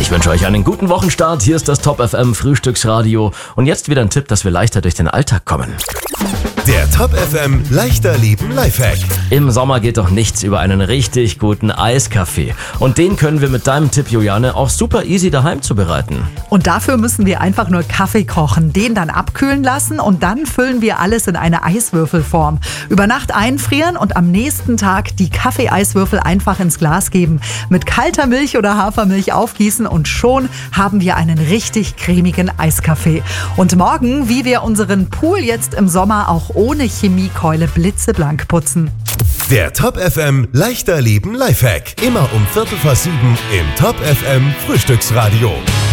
Ich wünsche euch einen guten Wochenstart. Hier ist das Top FM Frühstücksradio. Und jetzt wieder ein Tipp, dass wir leichter durch den Alltag kommen. Der Top FM leichter Leben Lifehack. Im Sommer geht doch nichts über einen richtig guten Eiskaffee. Und den können wir mit deinem Tipp, Juliane, auch super easy daheim zubereiten. Und dafür müssen wir einfach nur Kaffee kochen, den dann abkühlen lassen und dann füllen wir alles in eine Eiswürfelform. Über Nacht einfrieren und am nächsten Tag die Kaffee-Eiswürfel einfach ins Glas geben. Mit kalter Milch oder Hafermilch aufgießen und schon haben wir einen richtig cremigen Eiskaffee. Und morgen, wie wir unseren Pool jetzt im Sommer auch ohne Chemiekeule blitzeblank putzen. Der Top FM leichter Leben Lifehack. Immer um 6:45 im Top FM Frühstücksradio.